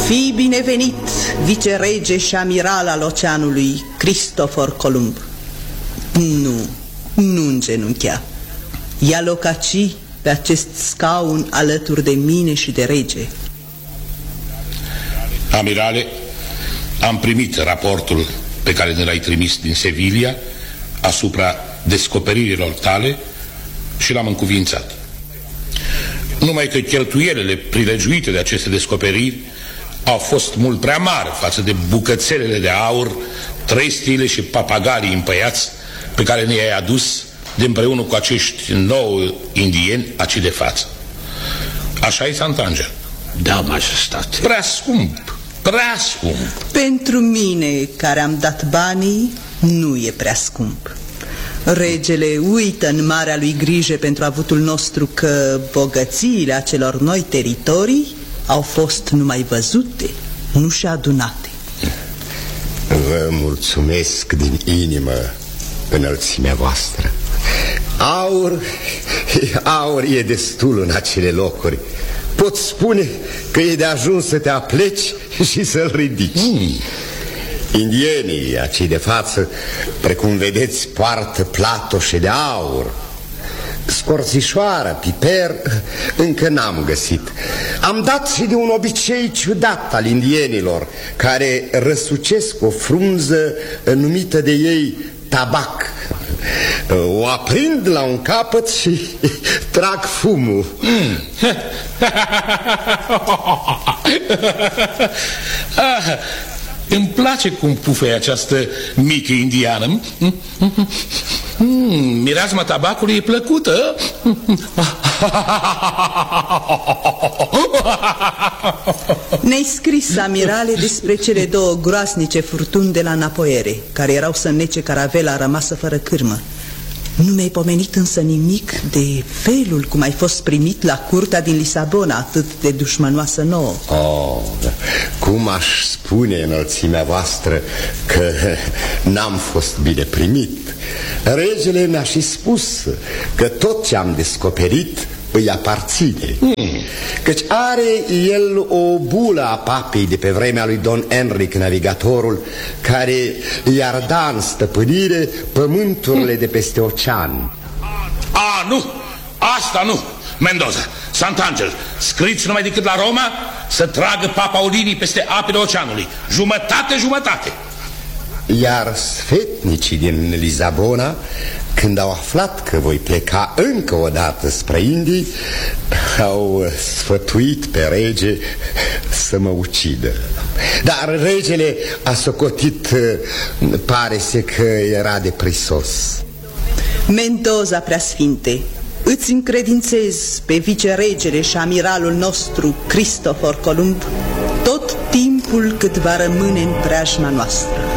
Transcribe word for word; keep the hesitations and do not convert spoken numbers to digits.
Fii binevenit, vicerege și amiral al oceanului, Cristofor Columb. Nu, nu îngenunchea. Ia loc aici, pe acest scaun, alături de mine și de rege. Amirale, am primit raportul pe care ne l-ai trimis din Sevilla asupra descoperirilor tale și l-am încuviințat. Numai că cheltuielile prilejuite de aceste descoperiri au fost mult prea mari față de bucățelele de aur, trestiile și papagalii împăiați pe care ne-ai adus de împreună cu acești nouă indieni aci de față. Așa-i, Sant'Angelo? Da, majestate. Prea scump, prea scump. Pentru mine, care am dat banii, nu e prea scump. Regele uită în marea lui grijă pentru avutul nostru că bogățiile acelor noi teritorii au fost numai văzute, nu și adunate. Vă mulțumesc din inimă, înălțimea voastră. Aur, aur e destul în acele locuri. Pot spune că e de ajuns să te apleci și să-l ridici. mm. Indienii acei de față, precum vedeți, poartă platoșe de aur. Scorțișoară, piper, încă n-am găsit. Am dat și de un obicei ciudat al indienilor, care răsucesc o frunză numită de ei tabac. O aprind la un capăt și trag fumul. mm. ah, Îmi place cum pufăie această mică indiană. mm, Mireasma tabacului e plăcută. Ne-ai scris, amirale, despre cele două groasnice furtuni de la Napoere, care erau să înnece caravela rămasă fără cârmă. Nu mi-ai pomenit însă nimic de felul cum ai fost primit la curtea din Lisabona, atât de dușmănoasă nouă. Oh, cum aș spune, înălțimea voastră, că n-am fost bine primit. Regele mi-a și spus că tot ce am descoperit îi aparține. mm. Căci are el o bulă a papei de pe vremea lui Don Enric Navigatorul, care i-ar da în stăpânire pământurile mm. de peste ocean. A, nu! Asta nu! Mendoza, Sant'Angelo, scriți numai decât la Roma să tragă papa Olinii peste apele oceanului. Jumătate, jumătate. Iar sfetnicii din Lisabona, când au aflat că voi pleca încă o dată spre Indii, au sfătuit pe rege să mă ucidă. Dar regele a socotit, pare-se că era de prisos. Mendoza preasfinte, îți încredințez pe viceregele și amiralul nostru, Cristofor Columb, tot timpul cât va rămâne în preajma noastră.